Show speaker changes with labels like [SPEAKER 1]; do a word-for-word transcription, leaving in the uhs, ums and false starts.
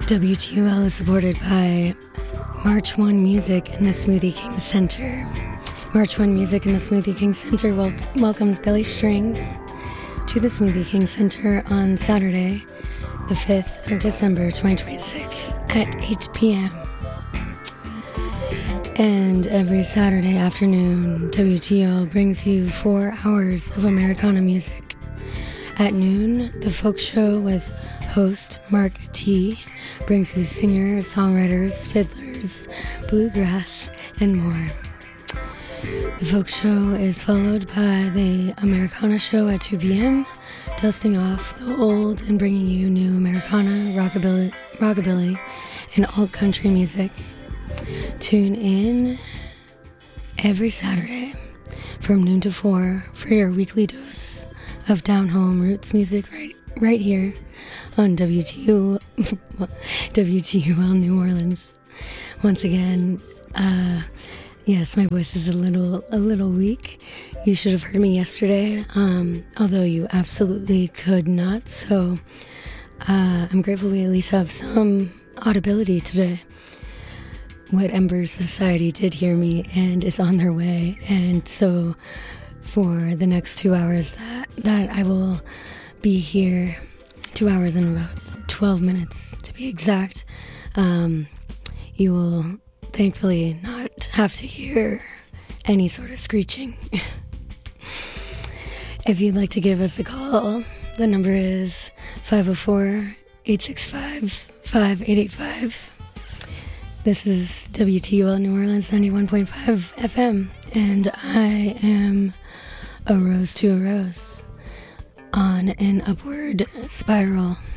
[SPEAKER 1] W T U L is supported by March first Music and the Smoothie King Center. March first Music and the Smoothie King Center wel- welcomes Billy Strings to the Smoothie King Center on Saturday, the fifth of December, twenty twenty-six at eight p.m. And every Saturday afternoon, W T O L brings you four hours of Americana music. At noon, the folk show with host Mark T brings you singers, songwriters, fiddlers, bluegrass, and more. The folk show is followed by the Americana show at two p.m., dusting off the old and bringing you new Americana, rockabilly, rockabilly and alt country music. Tune in every Saturday from noon to four for your weekly dose of down-home roots music right right here on W T U W T U L New Orleans. Once again, uh, yes, my voice is a little a little weak. You should have heard me yesterday, um, although you absolutely could not. So uh, I'm grateful we at least have some audibility today. What Ember Society did hear me and is on their way, and so for the next two hours that that I will be here, two hours and about twelve minutes to be exact, um, you will thankfully not have to hear any sort of screeching. If you'd like to give us a call, the number is five oh four, eight six five, five eight eight five. This is W T U L New Orleans ninety-one point five F M, and I am a rose to a rose on an upward spiral.